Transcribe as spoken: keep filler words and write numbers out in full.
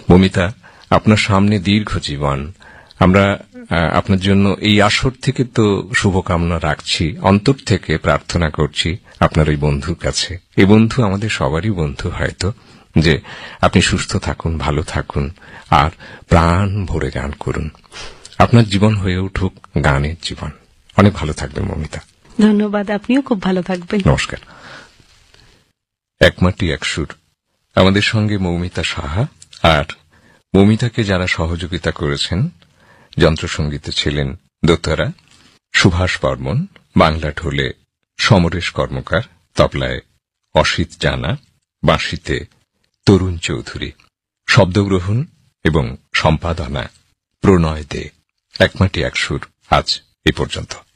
মৌমিতা, আপনার সামনে দীর্ঘ জীবন। আমরা আপনার জন্য এই আসর থেকে তো শুভকামনা রাখছি, অন্তর থেকে প্রার্থনা করছি আপনার ওই বন্ধুর কাছে। এই বন্ধু আমাদের সবারই বন্ধু হয়তো, যে আপনি সুস্থ থাকুন, ভালো থাকুন, আর প্রাণ ভরে গান করুন। আপনার জীবন হয়ে উঠুক গানের জীবন। অনেক ভালো থাকবেন মৌমিতা। ধন্যবাদ, আপনিও খুব ভালো থাকবেন। নমস্কার। একমাটি এক সুর, আমাদের সঙ্গে মৌমিতা সাহা। আর মৌমিতাকে যারা সহযোগিতা করেছেন, যন্ত্রসঙ্গীতে ছিলেন দোতারা সুভাষ বর্মন, বাংলা ঢোলে সমরেশ কর্মকার, তবলায় অসিত জানা, বাঁশিতে তরুণ চৌধুরী, শব্দগ্রহণ এবং সম্পাদনা প্রণয় দে। একমাটি এক সুর আজ এ পর্যন্ত।